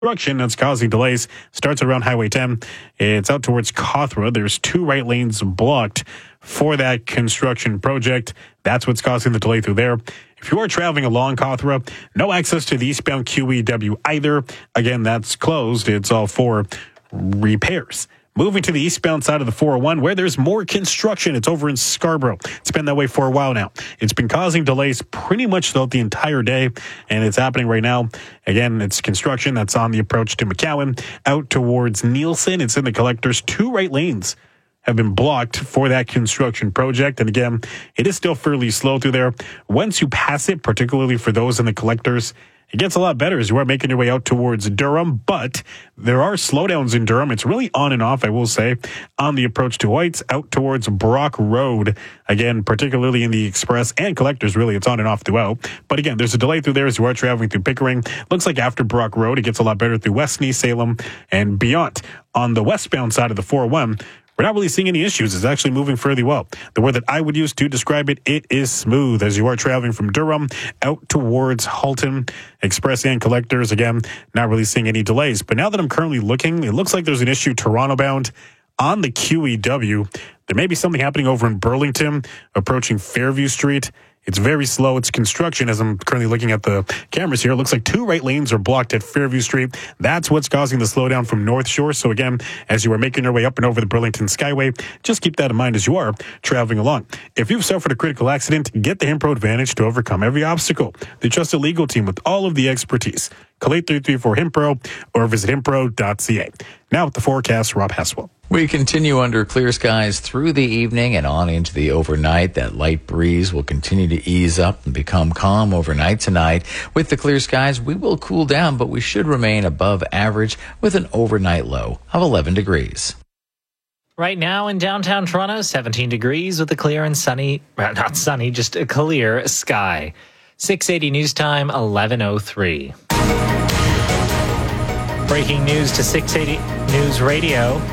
construction that's causing delays. Starts around Highway 10. It's out towards Cawthra. There's 2 right lanes blocked for that construction project. That's what's causing the delay through there. If you are traveling along Cawthra, no access to the eastbound QEW either. Again, that's closed. It's all for repairs. Moving to the eastbound side of the 401, where there's more construction. It's over in Scarborough. It's been that way for a while now. It's been causing delays pretty much throughout the entire day, and it's happening right now. Again, it's construction that's on the approach to McCowan. Out towards Nielsen, it's in the collectors. 2 right lanes have been blocked for that construction project. And again, it is still fairly slow through there. Once you pass it, particularly for those in the collectors, it gets a lot better as you are making your way out towards Durham, but there are slowdowns in Durham. It's really on and off, I will say, on the approach to Whites, out towards Brock Road. Again, particularly in the Express and Collectors, really, it's on and off throughout. But again, there's a delay through there as you are traveling through Pickering. Looks like after Brock Road, it gets a lot better through Westney, Salem, and beyond. On the westbound side of the 401, we're not really seeing any issues. It's actually moving fairly well. The word that I would use to describe it, it is smooth as you are traveling from Durham out towards Halton, Express and Collectors. Again, not really seeing any delays. But now that I'm currently looking, it looks like there's an issue Toronto bound on the QEW. There may be something happening over in Burlington, approaching Fairview Street. It's very slow. It's construction as I'm currently looking at the cameras here. It looks like 2 right lanes are blocked at Fairview Street. That's what's causing the slowdown from North Shore. So again, as you are making your way up and over the Burlington Skyway, just keep that in mind as you are traveling along. If you've suffered a critical accident, get the Himpro Advantage to overcome every obstacle. The trusted legal team with all of the expertise. Call 8334-HIMPRO or visit himpro.ca. Now with the forecast, Rob Heswell. We continue under clear skies through the evening and on into the overnight. That light breeze will continue to ease up and become calm overnight tonight. With the clear skies, we will cool down, but we should remain above average with an overnight low of 11 degrees. Right now in downtown Toronto, 17 degrees with a clear and sunny, well, not sunny, just a clear sky. 680 News Time, 11:03. Breaking news to 680 News Radio.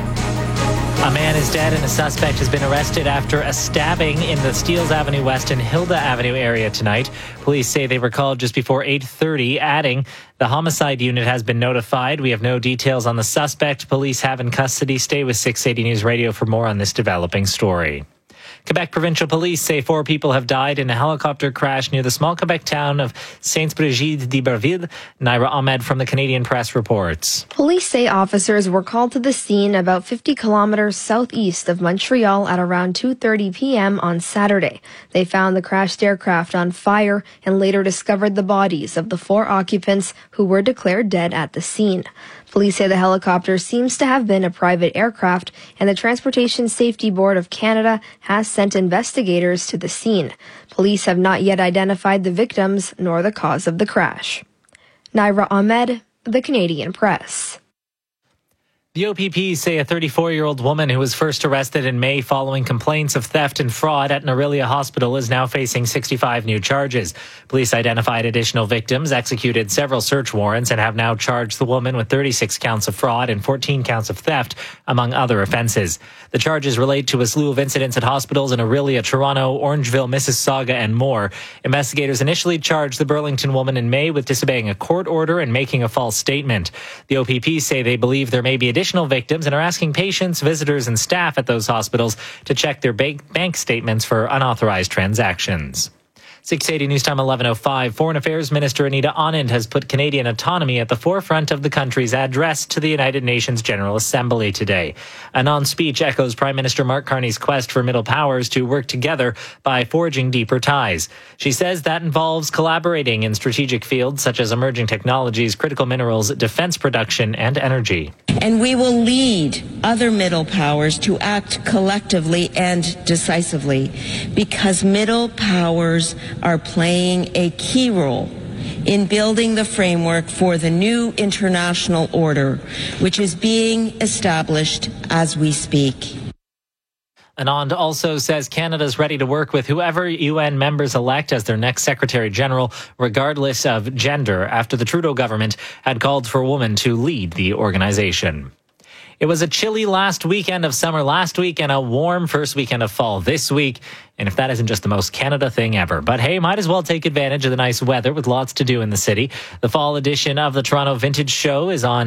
A man is dead and a suspect has been arrested after a stabbing in the Steeles Avenue West and Hilda Avenue area tonight. Police say they were called just before 8:30, adding the homicide unit has been notified. We have no details on the suspect. Police have in custody. Stay with 680 News Radio for more on this developing story. Quebec Provincial Police say 4 people have died in a helicopter crash near the small Quebec town of Sainte-Brigide-d'Iberville. Naira Ahmed from the Canadian Press reports. Police say officers were called to the scene about 50 kilometers southeast of Montreal at around 2:30 p.m. on Saturday. They found the crashed aircraft on fire and later discovered the bodies of the 4 occupants who were declared dead at the scene. Police say the helicopter seems to have been a private aircraft, and the Transportation Safety Board of Canada has sent investigators to the scene. Police have not yet identified the victims nor the cause of the crash. Naira Ahmed, the Canadian Press. The OPP say a 34-year-old woman who was first arrested in May following complaints of theft and fraud at Orillia Hospital is now facing 65 new charges. Police identified additional victims, executed several search warrants, and have now charged the woman with 36 counts of fraud and 14 counts of theft, among other offences. The charges relate to a slew of incidents at hospitals in Orillia, Toronto, Orangeville, Mississauga, and more. Investigators initially charged the Burlington woman in May with disobeying a court order and making a false statement. The OPP say they believe there may be additional victims and are asking patients, visitors, and staff at those hospitals to check their bank statements for unauthorized transactions. 680 News Time 11:05. Foreign Affairs Minister Anita Anand has put Canadian autonomy at the forefront of the country's address to the United Nations General Assembly today. Anand's speech echoes Prime Minister Mark Carney's quest for middle powers to work together by forging deeper ties. She says that involves collaborating in strategic fields such as emerging technologies, critical minerals, defense production, and energy. And we will lead other middle powers to act collectively and decisively, because middle powers are playing a key role in building the framework for the new international order, which is being established as we speak. Anand also says Canada's ready to work with whoever UN members elect as their next Secretary General, regardless of gender, after the Trudeau government had called for a woman to lead the organization. It was a chilly last weekend of summer last week and a warm first weekend of fall this week. And if that isn't just the most Canada thing ever. But hey, might as well take advantage of the nice weather with lots to do in the city. The fall edition of the Toronto Vintage Show is on